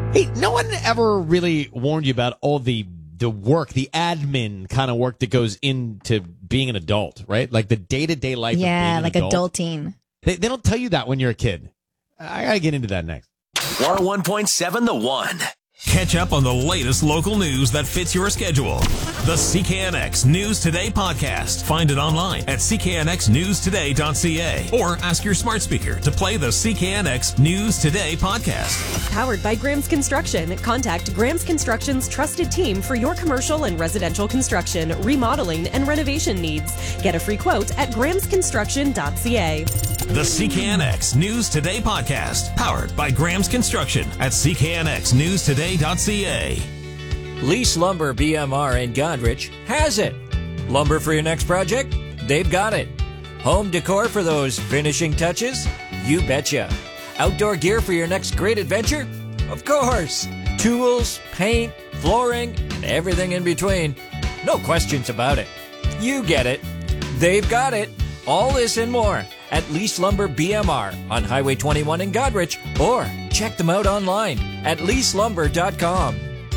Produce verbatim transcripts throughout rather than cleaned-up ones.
Hey, no one ever really warned you about all the the work, the admin kind of work that goes into being an adult, right? Like the day-to-day life Yeah, of like being an adult. adulting. They, they don't tell you that when you're a kid. I gotta get into that next. one oh one point seven The One. Catch up on the latest local news that fits your schedule. The C K N X News Today podcast. Find it online at c k n x news today dot c a or ask your smart speaker to play the C K N X News Today podcast. Powered by Graham's Construction. Contact Graham's Construction's trusted team for your commercial and residential construction, remodeling, and renovation needs. Get a free quote at grahams construction dot c a. The C K N X News Today podcast. Powered by Graham's Construction at c k n x news today dot c a. Lease Lumber B M R in Godrich has it. Lumber for your next project? They've got it. Home decor for those finishing touches? You betcha. Outdoor gear for your next great adventure? Of course. Tools, paint, flooring, and everything in between. No questions about it. You get it. They've got it. All this and more at Lease Lumber B M R on Highway twenty-one in Godrich, or check them out online at lease lumber dot com.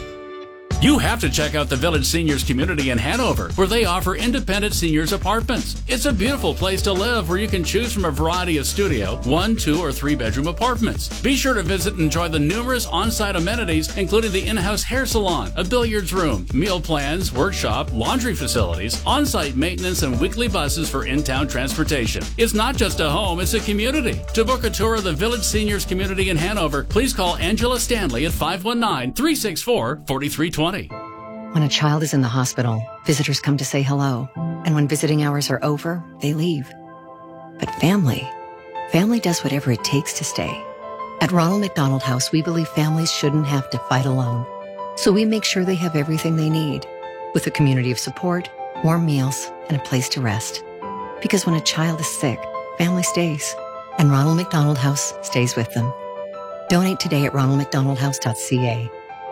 You have to check out the Village Seniors Community in Hanover, where they offer independent seniors apartments. It's a beautiful place to live where you can choose from a variety of studio, one, two, or three bedroom apartments. Be sure to visit and enjoy the numerous on-site amenities, including the in-house hair salon, a billiards room, meal plans, workshop, laundry facilities, on-site maintenance, and weekly buses for in-town transportation. It's not just a home, it's a community. To book a tour of the Village Seniors Community in Hanover, please call Angela Stanley at five one nine, three six four, four three two zero. When a child is in the hospital, visitors come to say hello. And when visiting hours are over, they leave. But family, family does whatever it takes to stay. At Ronald McDonald House, we believe families shouldn't have to fight alone. So we make sure they have everything they need, with a community of support, warm meals, and a place to rest. Because when a child is sick, family stays. And Ronald McDonald House stays with them. Donate today at ronald mcdonald house dot c a.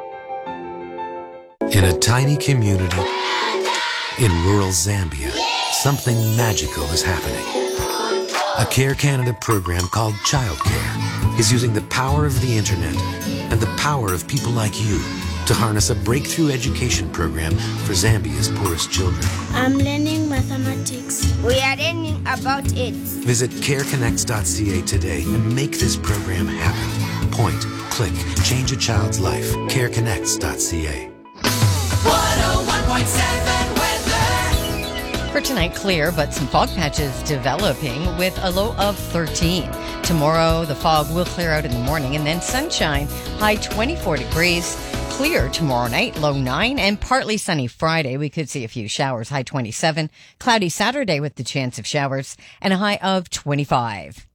In a tiny community in rural Zambia, something magical is happening. A Care Canada program called Child Care is using the power of the internet and the power of people like you to harness a breakthrough education program for Zambia's poorest children. I'm learning mathematics. We are learning about it. Visit care connects dot c a today and make this program happen. Point, click, change a child's life. care connects dot c a. one oh one point seven weather. For tonight, clear, but some fog patches developing with a low of thirteen. Tomorrow, the fog will clear out in the morning and then sunshine, high twenty-four degrees. Clear tomorrow night, low nine, and partly sunny Friday. We could see a few showers, high twenty-seven. Cloudy Saturday with the chance of showers and a high of twenty-five.